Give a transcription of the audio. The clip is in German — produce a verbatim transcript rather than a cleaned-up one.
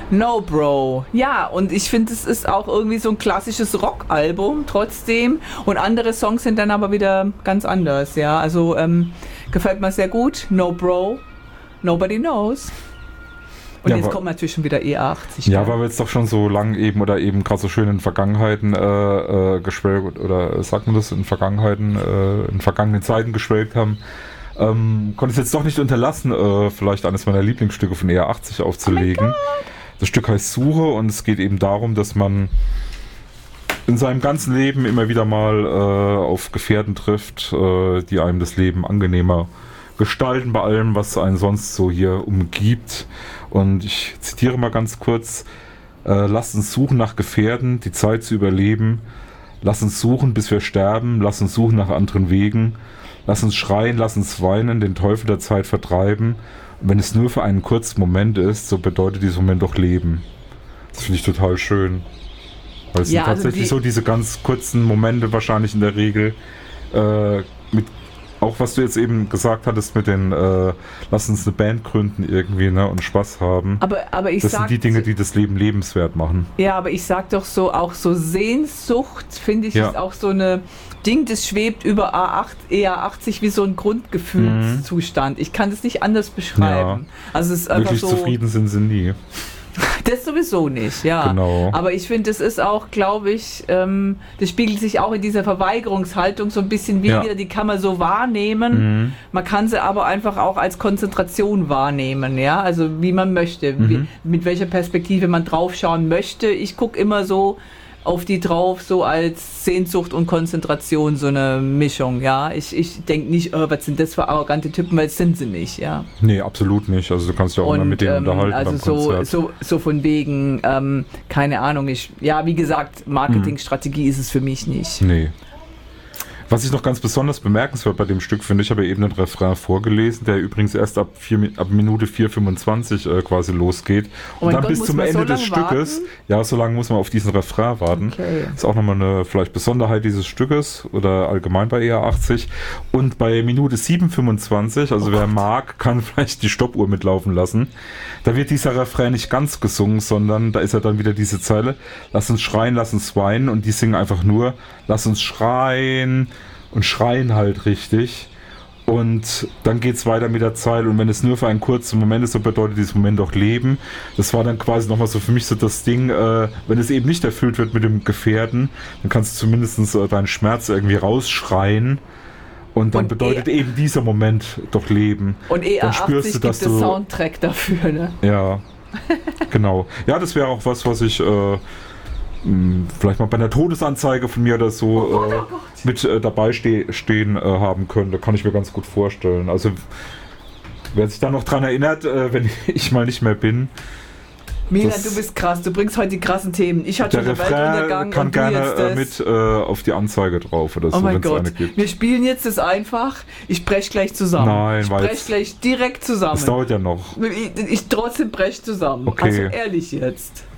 No Bro. Ja, und ich finde, es ist auch irgendwie so ein klassisches Rockalbum trotzdem. Und andere Songs sind dann aber wieder ganz anders, ja. Also ähm, gefällt mir sehr gut. No Bro. Nobody knows. Und ja, jetzt aber, kommt natürlich schon wieder E A achtzig. Ja, weil wir jetzt doch schon so lang eben oder eben gerade so schön in Vergangenheiten äh, äh, geschwelgt oder sagt man das, in Vergangenheiten, äh, in vergangenen Zeiten geschwelgt haben. Ähm, konnte ich jetzt doch nicht unterlassen, äh, vielleicht eines meiner Lieblingsstücke von E A achtzig aufzulegen. Oh, das Stück heißt Suche und es geht eben darum, dass man in seinem ganzen Leben immer wieder mal äh, auf Gefährten trifft, äh, die einem das Leben angenehmer gestalten bei allem, was einen sonst so hier umgibt. Und ich zitiere mal ganz kurz: äh, Lasst uns suchen nach Gefährten, die Zeit zu überleben. Lass uns suchen, bis wir sterben. Lass uns suchen nach anderen Wegen. Lass uns schreien, lass uns weinen, den Teufel der Zeit vertreiben. Und wenn es nur für einen kurzen Moment ist, so bedeutet dieser Moment doch Leben. Das finde ich total schön. Weil es ja, sind tatsächlich also die so diese ganz kurzen Momente wahrscheinlich in der Regel äh, mit auch was du jetzt eben gesagt hattest mit den äh, lass uns eine Band gründen irgendwie, ne, und Spaß haben. Aber, aber ich das sag, sind die Dinge, die das Leben lebenswert machen. Ja, aber ich sag doch so, auch so Sehnsucht, finde ich, ja. ist auch so eine Ding, das schwebt über A acht, E A achtzig wie so ein Grundgefühlszustand. Mhm. Ich kann das nicht anders beschreiben. Ja. Also es ist einfach wirklich so, zufrieden sind sie nie. Das sowieso nicht, ja. Genau. Aber ich finde, es ist auch, glaube ich, ähm, das spiegelt sich auch in dieser Verweigerungshaltung so ein bisschen wieder. Ja. Die kann man so wahrnehmen. Mhm. Man kann sie aber einfach auch als Konzentration wahrnehmen, ja. Also wie man möchte, mhm. wie, mit welcher Perspektive man draufschauen möchte. Ich gucke immer so auf die drauf, so als Sehnsucht und Konzentration, so eine Mischung, ja. Ich, ich denke nicht, oh, was sind das für arrogante Typen, weil es sind sie nicht, ja. Nee, absolut nicht. Also du kannst ja auch immer mit denen ähm, unterhalten also beim so, Konzert. so, so von wegen, ähm, keine Ahnung, ich, ja, wie gesagt, Marketingstrategie hm. ist es für mich nicht. Nee. Was ich noch ganz besonders bemerkenswert bei dem Stück finde, ich habe ja eben den Refrain vorgelesen, der übrigens erst ab, vier, ab Minute vier fünfundzwanzig äh, quasi losgeht. Und oh dann Gott, bis zum Ende so des Stückes, warten? Ja, so lange muss man auf diesen Refrain warten. Okay. Ist auch nochmal eine vielleicht Besonderheit dieses Stückes oder allgemein bei E A achtzig. Und bei Minute sieben fünfundzwanzig, also oh wer Gott. mag, kann vielleicht die Stoppuhr mitlaufen lassen. Da wird dieser Refrain nicht ganz gesungen, sondern da ist ja dann wieder diese Zeile: Lass uns schreien, lass uns weinen. Und die singen einfach nur: Lass uns schreien. Und schreien halt richtig. Und dann geht es weiter mit der Zeile. Und wenn es nur für einen kurzen Moment ist, so bedeutet dieses Moment auch Leben. Das war dann quasi nochmal so für mich so das Ding, äh, wenn es eben nicht erfüllt wird mit dem Gefährten, dann kannst du zumindest äh, deinen Schmerz irgendwie rausschreien. Und dann und bedeutet e- eben dieser Moment doch Leben. Und E A achtzig dann spürst du, dass gibt du, es Soundtrack dafür, ne? Ja, genau. Ja, das wäre auch was, was ich äh, vielleicht mal bei einer Todesanzeige von mir oder so oh Gott, oh Gott. äh, mit äh, dabei ste- stehen äh, haben könnte. Kann ich mir ganz gut vorstellen. Also wer sich da noch dran erinnert, äh, wenn ich mal nicht mehr bin. Milan, du bist krass. Du bringst heute die krassen Themen. Ich hatte schon den Weltuntergang kann und du gerne jetzt das. Äh, mit äh, auf die Anzeige drauf oder so, oh mein wenn es Gott. eine gibt. Wir spielen jetzt das einfach. Ich brech gleich zusammen. Nein, ich brech gleich direkt zusammen. Das dauert ja noch. Ich, ich trotzdem brech zusammen. Okay. Also ehrlich jetzt.